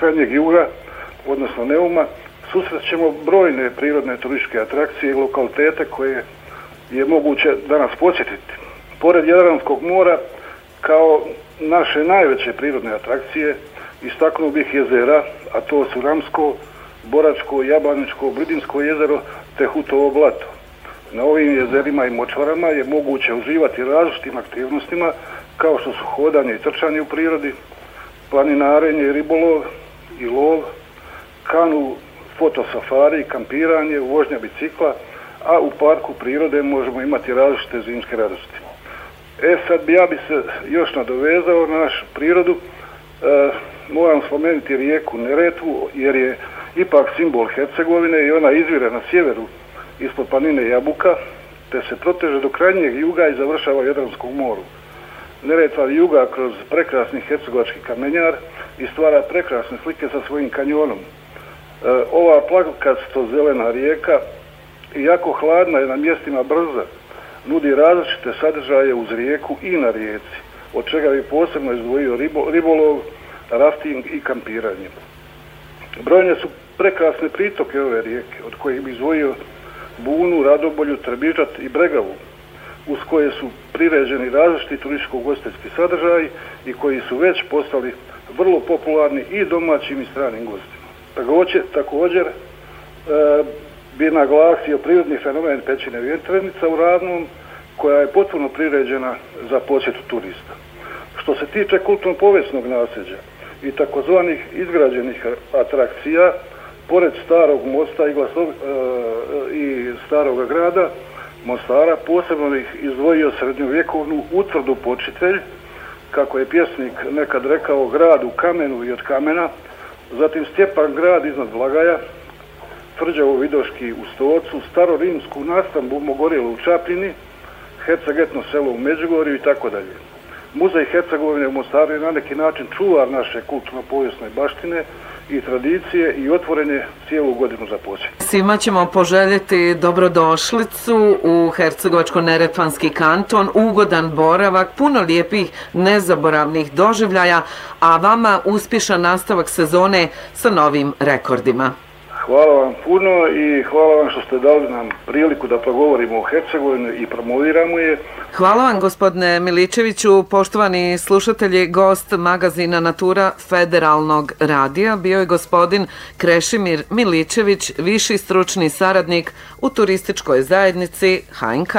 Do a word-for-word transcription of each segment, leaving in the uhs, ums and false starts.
krajnjeg juga, odnosno Neuma, susrećemo brojne prirodne turističke atrakcije i lokalitete koje je moguće danas posjetiti. Pored Jadranskog mora, kao naše najveće prirodne atrakcije, istaknuo bih jezera, a to su Ramsko, Boračko, Jabaničko, Blidinsko jezero te Hutovo blato. Na ovim jezerima i močvarama je moguće uživati različitim aktivnostima kao što su hodanje i trčanje u prirodi, planinarenje i ribolov i lov, kanu, fotosafari, kampiranje, vožnja bicikla, a u parku prirode možemo imati različite zimske radosti. E sad bi ja bi se još nadovezao na našu prirodu, e, moram spomenuti rijeku Neretvu jer je ipak simbol Hercegovine i ona izvire na sjeveru ispod planine Jabuka, te se proteže do krajnjeg juga i završava u Jadranskom moru. Neretva juga kroz prekrasni hercegovački kamenjar i stvara prekrasne slike sa svojim kanjonom. E, ova plakasto zelena rijeka, iako hladna je na mjestima brza, nudi različite sadržaje uz rijeku i na rijeci, od čega bi posebno izdvojio ribo, ribolov, rafting i kampiranje. Brojne su prekrasne pritoke ove rijeke, od kojih bi izdvojio Bunu, Radobolju, Trebižat i Bregavu, uz koje su priređeni različiti turističko-ugostiteljski sadržaji i koji su već postali vrlo popularni i domaćim i stranim gostima. Također, također e, bi naglasio prirodni fenomen pećine Vjetrenica u Ravnom, koja je potpuno priređena za posjetu turista. Što se tiče kulturno-povijesnog nasljeđa i takozvanih izgrađenih atrakcija, pored starog mosta i, glasov, e, i starog grada Mostara, posebno bih izdvojio srednjovjekovnu utvrdu Počitelj, kako je pjesnik nekad rekao, grad u kamenu i od kamena, zatim Stjepan grad iznad Blagaja, Tvrđavo Vidoški u Stocu, starorimsku Nastambu Mogorilu u Čapljini, Hercegetno selo u Međugorju i tako dalje. Muzej Hercegovine u Mostaru je na neki način čuvar naše kulturno-povijesne baštine i tradicije i otvoren je cijelu godinu za posjet. Svima ćemo poželjeti dobrodošlicu u Hercegovačko-neretvanski kanton, ugodan boravak, puno lijepih, nezaboravnih doživljaja, a vama uspješan nastavak sezone sa novim rekordima. Hvala vam puno i hvala vam što ste dali nam priliku da progovorimo o Hercegovini i promoviramo je. Hvala vam, gospodine Miličeviću. Poštovani slušatelji, gost magazina Natura Federalnog radija bio je gospodin Krešimir Miličević, viši stručni saradnik u turističkoj zajednici H N K.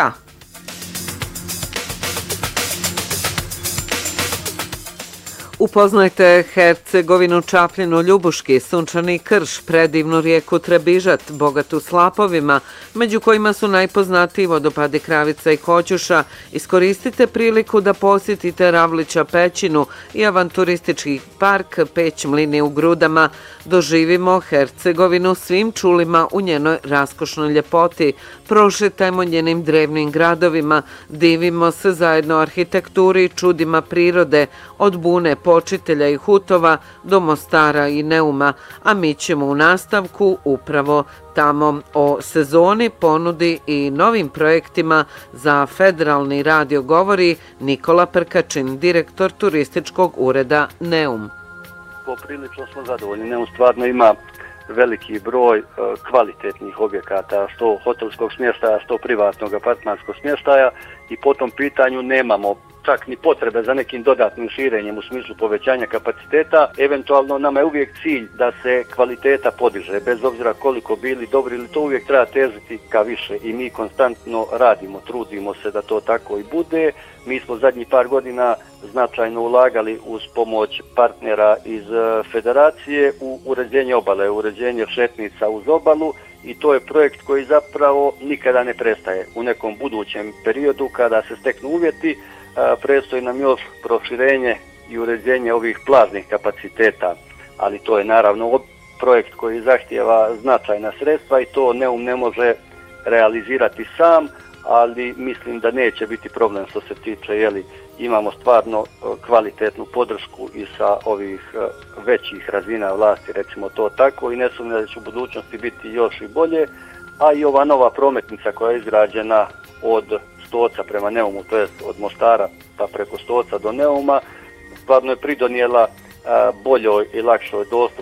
Upoznajte Hercegovinu, Čapljinu, Ljubuški, Sunčani krš, predivnu rijeku Trebižat, bogatu slapovima, među kojima su najpoznatiji vodopadi Kravica i Koćuša. Iskoristite priliku da posjetite Ravlića pećinu i avanturistički park Peć mlini u Grudama. Doživimo Hercegovinu svim čulima u njenoj raskošnoj ljepoti. Prošetajmo njenim drevnim gradovima, divimo se zajedno arhitekturi i čudima prirode, od Bune, Počitelja i Hutova do Mostara i Neuma, a mi ćemo u nastavku upravo tamo. O sezoni, ponudi i novim projektima za Federalni radio govori Nikola Prkačin, direktor turističkog ureda Neum. Poprilično smo zadovoljni. Neum stvarno ima veliki broj kvalitetnih objekata, što hotelskog smještaja, što privatnog apartmanskog smještaja, i po tom pitanju nemamo čak ni potrebe za nekim dodatnim širenjem u smislu povećanja kapaciteta. Eventualno nama je uvijek cilj da se kvaliteta podiže, bez obzira koliko bili dobri, ili to uvijek treba težiti ka više, i mi konstantno radimo, trudimo se da to tako i bude. Mi smo zadnjih par godina značajno ulagali uz pomoć partnera iz federacije u uređenje obale, uređenje šetnica uz obalu, i to je projekt koji zapravo nikada ne prestaje. U nekom budućem periodu, kada se steknu uvjeti, predstoji nam još proširenje i uređenje ovih plažnih kapaciteta, ali to je naravno projekt koji zahtijeva značajna sredstva i to Neum ne može realizirati sam, ali mislim da neće biti problem što se tiče, jeli, imamo stvarno kvalitetnu podršku i sa ovih većih razina vlasti, recimo to tako, i ne sumnjam da će u budućnosti biti još i bolje, a i ova nova prometnica koja je izgrađena od Stoca prema Neumu, to jest od Mostara pa preko Stoca do Neuma, stvarno je pridonijela boljoj i lakšoj dostupnosti